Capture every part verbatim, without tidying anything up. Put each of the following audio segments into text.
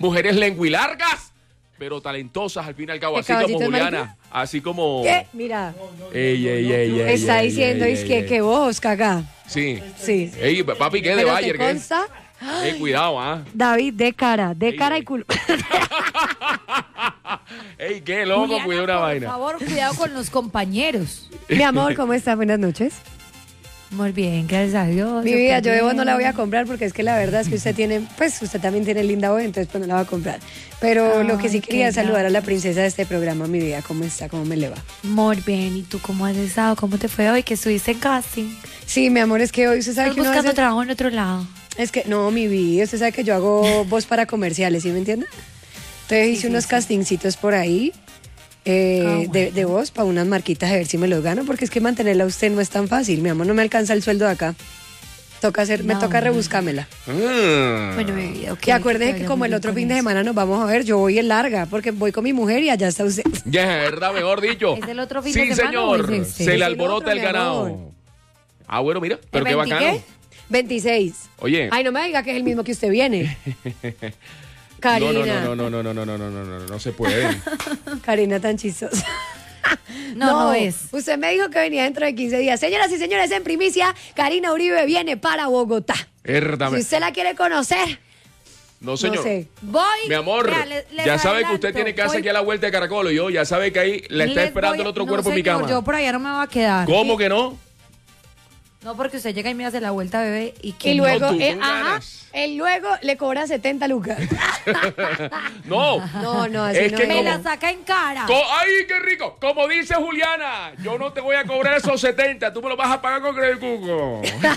mujeres lenguilargas, pero talentosas al fin y al cabo, así como Juliana, así como... ¿Qué? Mira, ey, ey, ey, ey, está ey, diciendo, ey, es ey, que, ey. que vos, cagá. Sí. Sí. Ey, papi, ¿qué de Pero Bayer? te ¿Qué? consta, Eh, cuidado, ¿ah? David, de cara, de Ey, cara ey. y culo. Ey, qué loco, Juliana, cuidado una por vaina. favor, cuidado con los compañeros. Mi amor, ¿cómo estás? Buenas noches. Muy bien, gracias a Dios. Mi vida, súper yo de vos no bien. la voy a comprar porque es que la verdad es que usted tiene, pues usted también tiene linda voz, entonces pues no la va a comprar. Pero Ay, lo que sí qué quería es saludar a la gracias. princesa de este programa, mi vida, ¿cómo está? ¿Cómo me le va? Muy bien, ¿y tú cómo has estado? ¿Cómo te fue hoy que estuviste en casting? Sí, mi amor, es que hoy usted sabe ¿Estás que uno buscando hace- trabajo en otro lado? Es que, no, mi vida, usted sabe que yo hago voz para comerciales, ¿sí me entiende? Entonces hice sí, unos sí. castingcitos por ahí eh, Ah, bueno. de, de voz para unas marquitas a ver si me los gano, porque es que mantenerla a usted no es tan fácil, mi amor, no me alcanza el sueldo de acá. Toca hacer, me No, toca no. rebuscármela. Mm. Bueno, mi vida, ok. Y acuérdese te que vaya como muy el bien otro con fin de eso. semana nos vamos a ver, yo voy en larga, porque voy con mi mujer y allá está usted. Ya es verdad, mejor dicho. ¿Es el otro fin sí, de semana o señor. es este? Se le Es el alborota otro, el mi ganado. amor. Ah, bueno, mira, pero ¿El qué veinti bacano. qué? veintiséis. Oye. Ay, no me diga que es el mismo que usted viene. Karina. No, no, no, no, no, no, no, no, no, no, no, no se puede. Karina tan chistosa. No, no es. Usted me dijo que venía dentro de quince días. Señoras y señores, en primicia, Karina Uribe viene para Bogotá. Érdame. Si usted la quiere conocer, No, señor. no sé. Voy. Mi amor, vea, le- les ya sabe que usted adelanto, tiene casa voy- aquí a la vuelta de Caracol y yo, ya sabe que ahí le está les esperando voy- el otro no, cuerpo en mi señor, cama. Yo por allá no me voy a quedar. ¿Cómo que no? No, porque usted llega y me hace la vuelta, bebé, y que Y no. luego, tú, eh, con ajá, ganas. él luego le cobra setenta lucas. No. No, no, así Es no que es. me como- la saca en cara. Co- ¡Ay, qué rico! Como dice Juliana, yo no te voy a cobrar esos setenta, tú me los vas a pagar con Credit Cuco.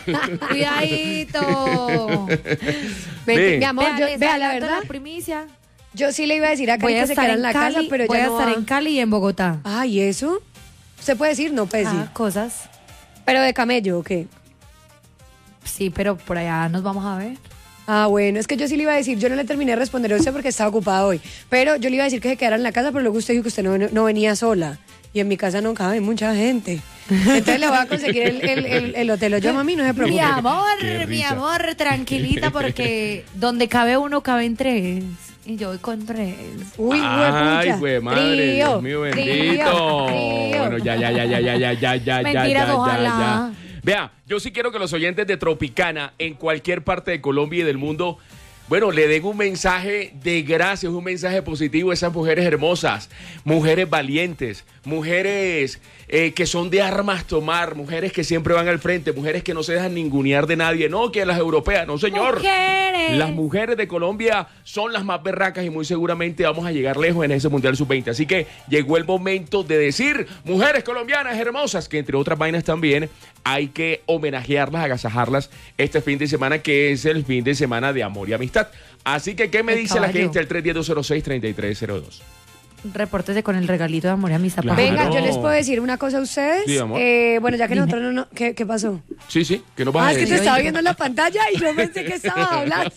Cuidadito. Ven, Ve. mi amor, Vea, yo- les vea, la adelanto verdad, la primicia. yo sí le iba a decir a Voy Cari a que se estar quedara en en la Cali, casa, pero voy ya a no estar va. en Cali y en Bogotá. Ay, ¿eso? ¿Usted puede decir? No puede decir. Ah, cosas. ¿Pero de camello o qué? Sí, pero por allá nos vamos a ver. Ah, bueno, es que yo sí le iba a decir, yo no le terminé de responder a usted porque estaba ocupada hoy, pero yo le iba a decir que se quedara en la casa, pero luego usted dijo que usted no, no venía sola y en mi casa no cabe mucha gente. Entonces le voy a conseguir el, el, el, el hotel. Yo, mami, no se Mi preocupe. amor, Qué mi risa. amor, tranquilita, porque donde cabe uno, caben tres. Y yo voy con tres. Uy, Ay, huepucha. güey, madre, Trío, Dios mío, trío, bendito. trío. Bueno, ya, ya, ya, ya, ya, ya, ya, ya, Mentiras, ya, ya, ojalá. ya. Vea, yo sí quiero que los oyentes de Tropicana, en cualquier parte de Colombia y del mundo, bueno, le den un mensaje de gracias, un mensaje positivo a esas mujeres hermosas, mujeres valientes, mujeres eh, que son de armas tomar, mujeres que siempre van al frente, mujeres que no se dejan ningunear de nadie, no que las europeas, no señor. Mujeres. Las mujeres de Colombia son las más berracas y muy seguramente vamos a llegar lejos en ese Mundial sub veinte. Así que llegó el momento de decir, mujeres colombianas hermosas, que entre otras vainas también hay que homenajearlas, agasajarlas este fin de semana, que es el fin de semana de amor y amistad. Así que, ¿qué me El dice la caballo. gente al tres uno cero, dos cero seis, tres tres cero dos? Repórtese con el regalito de amor y amistad. Claro. para- Venga, yo No. les puedo decir una cosa a ustedes. Sí, amor. Eh, bueno, ya que Dime. nosotros no, no ¿qué, ¿qué pasó? Sí, sí, que no vas Ah, a es que te decir. estaba viendo en la pantalla y yo pensé que estaba hablando.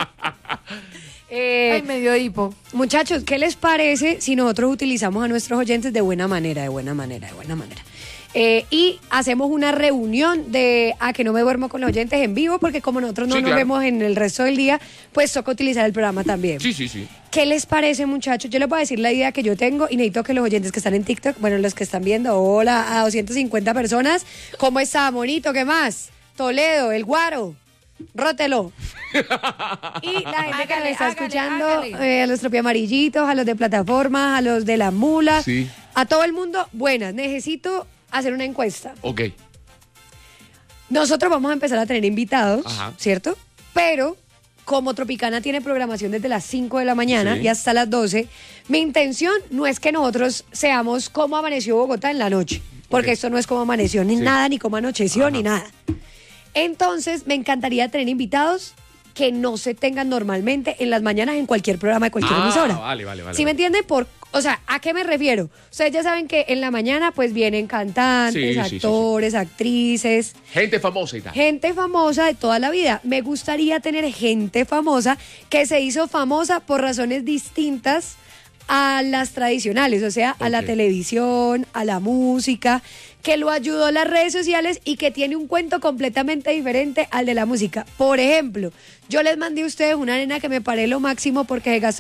Eh, Ay, me dio hipo. Muchachos, ¿qué les parece si nosotros utilizamos a nuestros oyentes de buena manera, de buena manera, de buena manera? Eh, y hacemos una reunión de a que no me duermo con los oyentes en vivo, porque como nosotros no Sí, nos claro. vemos en el resto del día, pues toca utilizar el programa también. Sí, sí, sí. ¿Qué les parece, muchachos? Yo les voy a decir la idea que yo tengo y necesito que los oyentes que están en TikTok, bueno, los que están viendo, hola, a doscientas cincuenta personas, ¿cómo está, monito? ¿Qué más? Toledo, el Guaro, rótelo. Y la gente que nos Hágale, está hágale, escuchando, hágale. eh, a los tropiamarillitos, a los de plataforma, a los de la mula, Sí. a todo el mundo, buenas. Necesito hacer una encuesta. Ok. Nosotros vamos a empezar a tener invitados, Ajá. ¿cierto? Pero como Tropicana tiene programación desde las cinco de la mañana Sí. y hasta las doce, mi intención no es que nosotros seamos como amaneció Bogotá en la noche, porque Ok. esto no es como amaneció ni Sí. nada, ni como anocheció, Ajá. ni nada. Entonces, me encantaría tener invitados que no se tengan normalmente en las mañanas en cualquier programa de cualquier Ah, emisora. vale, vale, vale, ¿Sí me vale. entienden? Por, o sea, ¿a qué me refiero? Ustedes ya saben que en la mañana pues vienen cantantes, Sí, sí, sí, sí. actores, actrices, Gente famosa y tal. gente famosa de toda la vida. Me gustaría tener gente famosa que se hizo famosa por razones distintas a las tradicionales, o sea, a la Ok. televisión, a la música, que lo ayudó a las redes sociales y que tiene un cuento completamente diferente al de la música. Por ejemplo, yo les mandé a ustedes una nena que me paré lo máximo porque se gastó